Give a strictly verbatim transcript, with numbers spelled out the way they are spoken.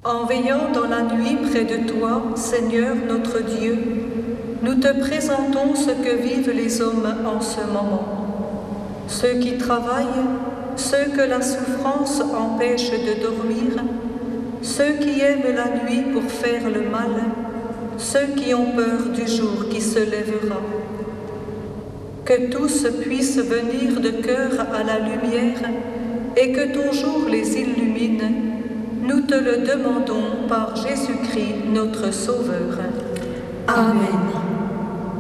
En veillant dans la nuit près de toi, Seigneur notre Dieu, nous te présentons ce que vivent les hommes en ce moment. Ceux qui travaillent, ceux que la souffrance empêche de dormir, ceux qui aiment la nuit pour faire le mal, ceux qui ont peur du jour qui se lèvera. Que tous puissent venir de cœur à la lumière et que ton jour les illumine. Nous te le demandons par Jésus-Christ, notre Sauveur. Amen.